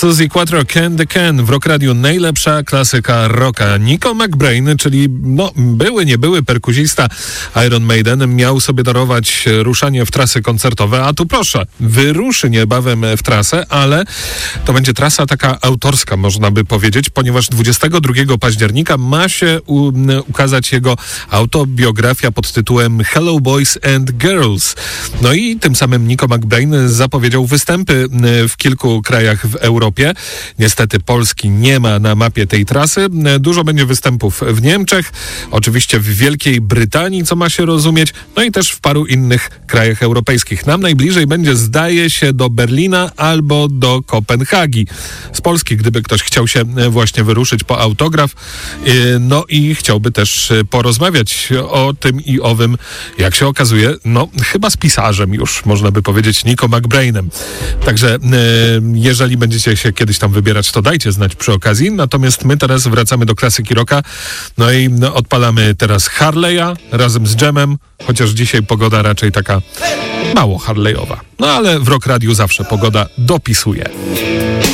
Suzy Quattro, Can the Can w Rock Radio, najlepsza klasyka rocka. Nico McBrain, czyli nie były perkusista Iron Maiden, miał sobie darować ruszanie w trasy koncertowe, a tu proszę, wyruszy niebawem w trasę, ale to będzie trasa taka autorska, można by powiedzieć, ponieważ 22 października ma się ukazać jego autobiografia pod tytułem Hello Boys and Girls. No i tym samym Nico McBrain zapowiedział występy w kilku krajach w Europie. Niestety Polski nie ma na mapie tej trasy. Dużo będzie występów w Niemczech, oczywiście w Wielkiej Brytanii, co ma się rozumieć, no i też w paru innych krajach europejskich. Nam najbliżej będzie, zdaje się, do Berlina albo do Kopenhagi. Z Polski, gdyby ktoś chciał się właśnie wyruszyć po autograf, no i chciałby też porozmawiać o tym i owym, jak się okazuje, no chyba z pisarzem już, można by powiedzieć, Nico McBrainem. Także jeżeli będziecie się kiedyś tam wybierać, to dajcie znać przy okazji. Natomiast my teraz wracamy do klasyki rocka. No i odpalamy teraz Harley'a razem z Jamem, chociaż dzisiaj pogoda raczej taka mało Harley'owa. No ale w Rock Radiu zawsze pogoda dopisuje.